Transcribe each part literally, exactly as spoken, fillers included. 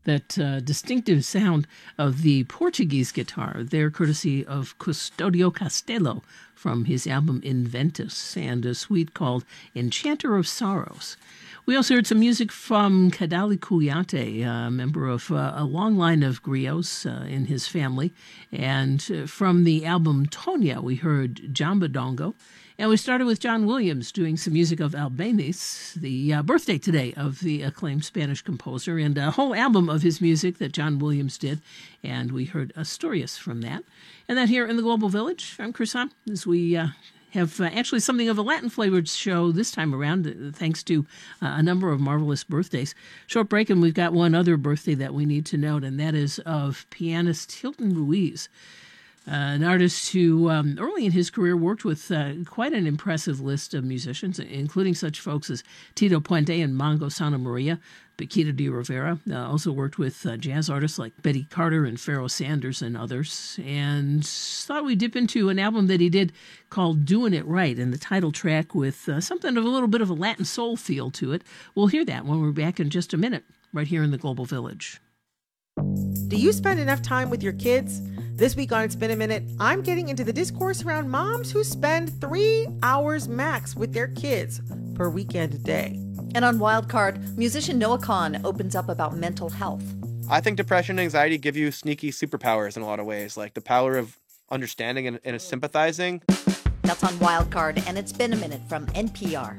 That uh, distinctive sound of the Portuguese guitar, there courtesy of Custodio Castelo from his album Inventus, and a suite called Enchanter of Sorrows. We also heard some music from Kadali Kuyate, a member of uh, a long line of griots uh, in his family. And uh, from the album Tonya, we heard Jamba Dongo. And we started with John Williams doing some music of Albéniz, the uh, birthday today of the acclaimed Spanish composer, and a whole album of his music that John Williams did. And we heard Asturias from that. And then here in the Global Village, I'm Chris Hahn, as we uh, have uh, actually something of a Latin-flavored show this time around, uh, thanks to uh, a number of marvelous birthdays. Short break, and we've got one other birthday that we need to note, and that is of pianist Hilton Ruiz. Uh, an artist who um, early in his career worked with uh, quite an impressive list of musicians, including such folks as Tito Puente and Mongo Santa Maria, Paquita de Rivera. Uh, also worked with uh, jazz artists like Betty Carter and Pharoah Sanders and others. And thought we'd dip into an album that he did called Doing It Right, and the title track with uh, something of a little bit of a Latin soul feel to it. We'll hear that when we're back in just a minute, right here in the Global Village. Do you spend enough time with your kids? This week on It's Been a Minute, I'm getting into the discourse around moms who spend three hours max with their kids per weekend a day. And on Wildcard, musician Noah Kahan opens up about mental health. I think depression and anxiety give you sneaky superpowers in a lot of ways, like the power of understanding and, and sympathizing. That's on Wildcard, and It's Been a Minute from N P R.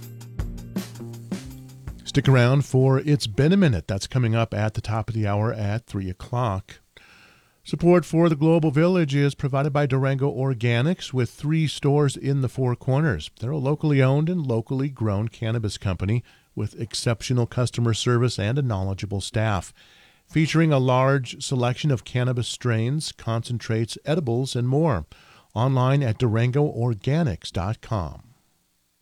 Stick around for It's Been a Minute. That's coming up at the top of the hour at three o'clock. Support for the Global Village is provided by Durango Organics, with three stores in the Four Corners. They're a locally owned and locally grown cannabis company with exceptional customer service and a knowledgeable staff, featuring a large selection of cannabis strains, concentrates, edibles, and more. Online at durango organics dot com.